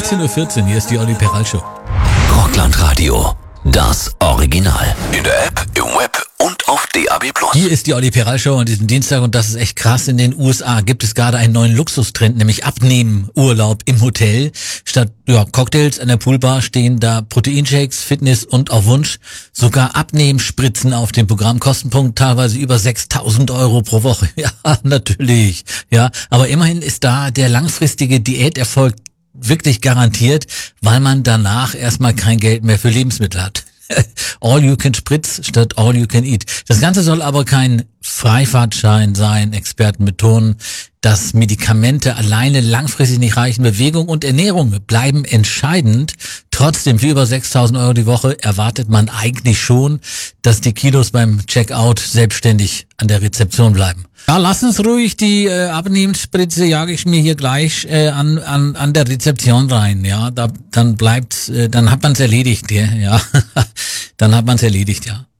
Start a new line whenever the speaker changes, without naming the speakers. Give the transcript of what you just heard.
15:14 Uhr, hier ist die Olli Peral Show.
Rockland-Radio, das Original. In der App, im Web und auf DAB+.
Hier ist die Olli Peral Show an diesem Dienstag und das ist echt krass. In den USA gibt es gerade einen neuen Luxustrend, nämlich Abnehmen-Urlaub im Hotel. Statt Cocktails an der Poolbar stehen da Proteinshakes, Fitness und auf Wunsch sogar Abnehmspritzen auf dem Programm. Kostenpunkt teilweise über 6.000 Euro pro Woche. Ja, natürlich. Ja, aber immerhin ist da der langfristige Diäterfolg wirklich garantiert, weil man danach erstmal kein Geld mehr für Lebensmittel hat. All you can Spritz statt all you can eat. Das Ganze soll aber kein Freifahrtschein sein. Experten betonen, dass Medikamente alleine langfristig nicht reichen. Bewegung und Ernährung bleiben entscheidend. Trotzdem, für über 6.000 Euro die Woche erwartet man eigentlich schon, dass die Kilos beim Checkout selbstständig an der Rezeption bleiben. Ja, lass uns ruhig die Abnehmensspritze, jage ich mir hier gleich an der Rezeption rein. Ja, dann hat man's erledigt, ja. Dann hat man's erledigt, ja.